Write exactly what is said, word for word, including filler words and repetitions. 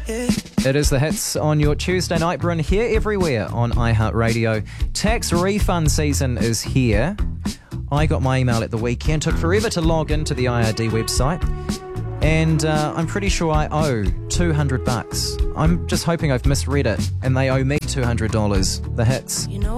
It is the hits on your Tuesday night, Bryn, here everywhere on iHeartRadio. Tax refund season is here. I got my email at the weekend, took forever to log into the I R D website, and uh, I'm pretty sure I owe two hundred bucks. I'm just hoping I've misread it and they owe me two hundred dollars. The hits. You know